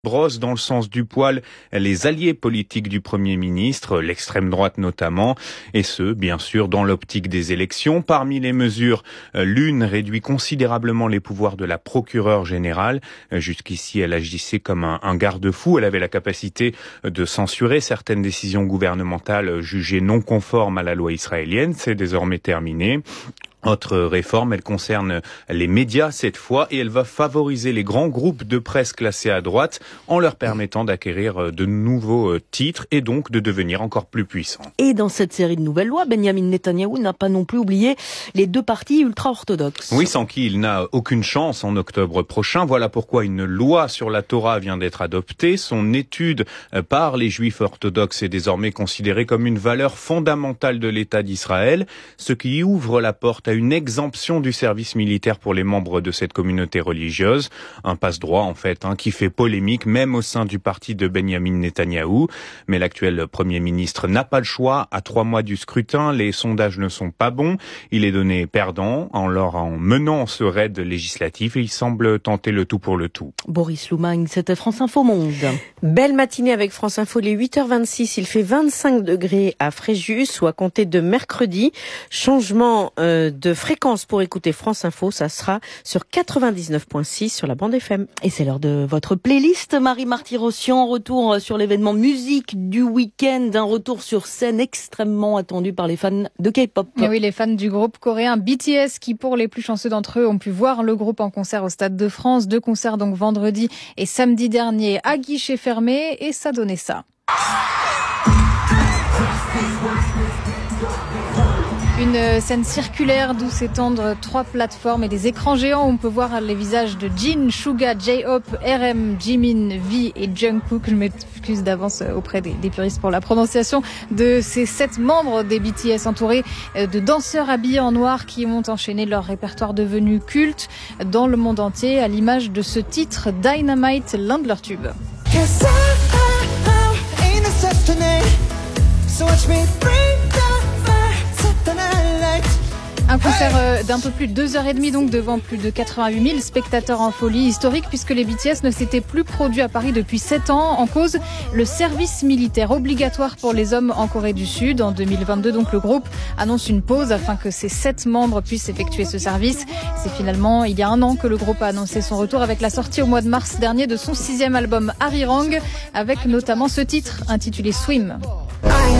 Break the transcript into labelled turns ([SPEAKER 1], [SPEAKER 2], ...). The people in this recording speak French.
[SPEAKER 1] brosse dans le sens du poil les alliés politiques du Premier ministre, l'extrême droite notamment, et ce, bien sûr, dans l'optique des élections. Parmi les mesures, l'une réduit considérablement les pouvoirs de la procureure générale. Jusqu'ici, elle agissait comme un garde-fou. Elle avait la capacité de censurer certaines décisions gouvernementales jugées non conformes à la loi israélienne. C'est désormais terminé. Autre réforme, elle concerne les médias cette fois et elle va favoriser les grands groupes de presse classés à droite en leur permettant d'acquérir de nouveaux titres et donc de devenir encore plus puissants.
[SPEAKER 2] Et dans cette série de nouvelles lois, Benyamin Netanyahou n'a pas non plus oublié les deux partis ultra-orthodoxes.
[SPEAKER 1] Oui, sans qui il n'a aucune chance en octobre prochain. Voilà pourquoi une loi sur la Torah vient d'être adoptée. Son étude par les juifs orthodoxes est désormais considérée comme une valeur fondamentale de l'État d'Israël, ce qui ouvre la porte à une exemption du service militaire pour les membres de cette communauté religieuse. Un passe-droit, en fait, qui fait polémique, même au sein du parti de Benyamin Netanyahou. Mais l'actuel Premier ministre n'a pas le choix. À 3 mois du scrutin, les sondages ne sont pas bons. Il est donné perdant en menant ce raid législatif et il semble tenter le tout pour le tout.
[SPEAKER 2] Boris Loumagne, c'était France Info Monde.
[SPEAKER 3] Belle matinée avec France Info, les 8h26. Il fait 25 degrés à Fréjus, ou à compter de mercredi. Changement de fréquence pour écouter France Info, ça sera sur 99.6 sur la bande FM.
[SPEAKER 2] Et c'est l'heure de votre playlist, Marie-Marty Rossian. Retour sur l'événement musique du week-end, un retour sur scène extrêmement attendu par les fans de K-pop.
[SPEAKER 4] Et oui, les fans du groupe coréen BTS qui, pour les plus chanceux d'entre eux, ont pu voir le groupe en concert au Stade de France. 2 concerts donc vendredi et samedi dernier à guichet fermé et ça donnait ça. Une scène circulaire d'où s'étendent 3 plateformes et des écrans géants où on peut voir les visages de Jin, Suga, J-Hope, RM, Jimin, V et Jungkook. Je m'excuse d'avance auprès des puristes pour la prononciation de ces 7 membres des BTS entourés de danseurs habillés en noir qui ont enchaîné leur répertoire devenu culte dans le monde entier à l'image de ce titre Dynamite, l'un de leurs tubes. Un concert d'un peu plus de 2h30 donc devant plus de 88 000 spectateurs en folie historique puisque les BTS ne s'étaient plus produits à Paris depuis 7 ans. En cause, le service militaire obligatoire pour les hommes en Corée du Sud. En 2022, donc, le groupe annonce une pause afin que ses 7 membres puissent effectuer ce service. C'est finalement il y a 1 an que le groupe a annoncé son retour avec la sortie au mois de mars dernier de son 6e album Arirang avec notamment ce titre intitulé Swim.